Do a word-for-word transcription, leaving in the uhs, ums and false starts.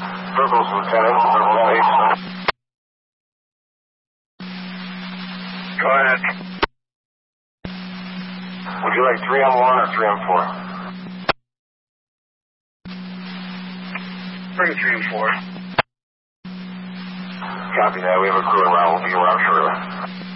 Purple's Lieutenant, Purple eight. Go ahead. Would you like three on one or three on four? Bring three and four. Copy that. We have a crew around. We'll be around shortly.